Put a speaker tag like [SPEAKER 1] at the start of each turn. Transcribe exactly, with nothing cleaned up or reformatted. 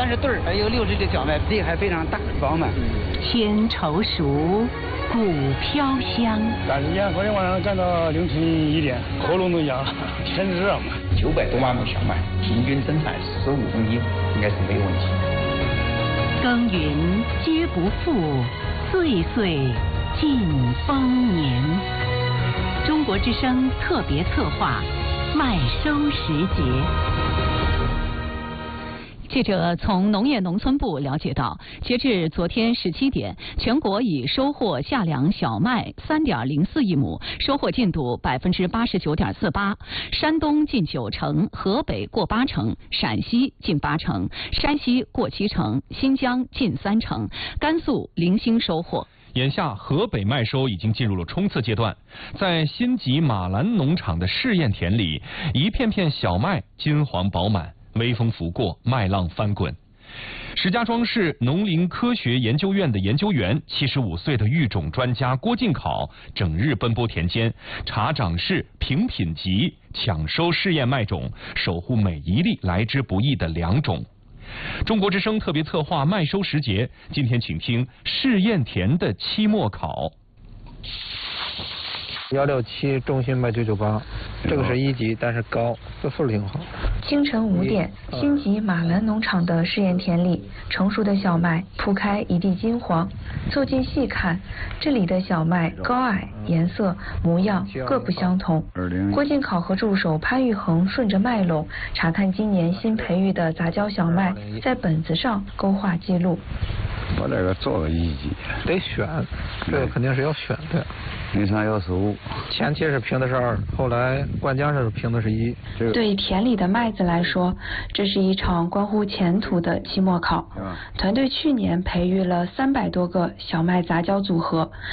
[SPEAKER 1] 三十对儿，还有六十的小麦，粒还非常大饱满。
[SPEAKER 2] 鲜稠熟，谷飘香。
[SPEAKER 3] 干你看，昨天晚上干到凌晨一点，喉咙都哑了，天热嘛。
[SPEAKER 4] 九百多万亩小麦，平均生产十五公斤，应该是没有问题。
[SPEAKER 2] 耕耘皆不负，岁岁尽丰年。中国之声特别策划，麦收时节。记者从农业农村部了解到，截至昨天十七点，全国已收获夏粮小麦三点零四亿亩，收获进度百分之八十九点四八。山东近九成，河北过八成，陕西近八成，山西过七成，新疆近三成，甘肃零星收获。
[SPEAKER 5] 眼下，河北麦收已经进入了冲刺阶段。在新集马兰农场的试验田里，一片片小麦金黄饱满，微风拂过，麦浪翻滚。石家庄市农林科学研究院的研究员，七十五岁的育种专家郭进考，整日奔波田间，查长势、评品级，抢收试验麦种，守护每一粒来之不易的良种。中国之声特别策划麦收时节，今天请听试验田的期末考。
[SPEAKER 6] 幺六七中心麦九九八，这个是一级，但是高，这分挺好。
[SPEAKER 7] 清晨五点，新集马兰农场的试验田里，成熟的小麦铺开一地金黄。凑近细看，这里的小麦高矮、颜色、模样各不相同。郭进考和助手潘玉恒顺着麦垄查看今年新培育的杂交小麦，在本子上勾画记录。
[SPEAKER 3] 我这个做个一级，
[SPEAKER 6] 得选，这个肯定是要选的。
[SPEAKER 3] 零三幺四五，
[SPEAKER 6] 前期是评的是二，后来灌浆时评的是一。
[SPEAKER 7] 对田里的麦子来说，这是一场关乎前途的期末考。团队去年培育了三百多个小麦杂交组合，